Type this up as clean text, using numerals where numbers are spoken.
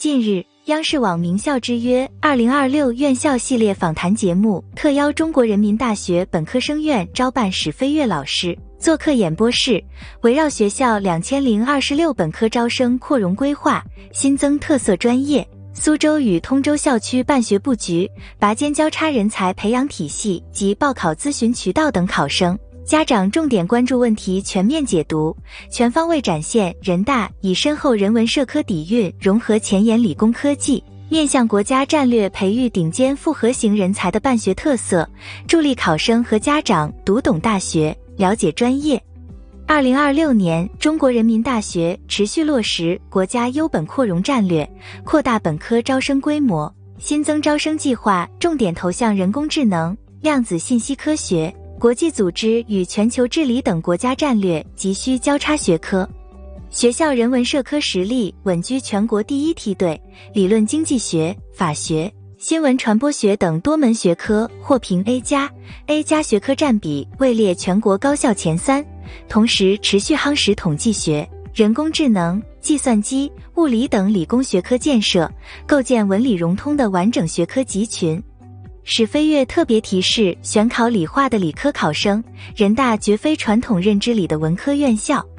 近日，央视网名校之约2026院校系列访谈节目特邀中国人民大学本科生院招办史飞跃老师做客演播室，围绕学校2026本科招生扩容规划、新增特色专业、苏州与通州校区办学布局、拔尖交叉人才培养体系及报考咨询渠道等考生、家长重点关注问题全面解读，全方位展现人大以深厚人文社科底蕴融合前沿理工科技，面向国家战略培育顶尖复合型人才的办学特色，助力考生和家长读懂大学，了解专业。2026年，中国人民大学持续落实国家优本扩容战略，扩大本科招生规模，新增招生计划重点投向人工智能、量子信息科学、国际组织与全球治理等国家战略急需交叉学科。学校人文社科实力稳居全国第一梯队，理论经济学、法学、新闻传播学等多门学科获评 A+、A+ 学科占比位列全国高校前3，同时持续夯实统计学、人工智能、计算机、物理等理工学科建设，构建文理融通的完整学科集群。史飞跃特别提示选考理化的理科考生，人大绝非传统认知里的文科院校，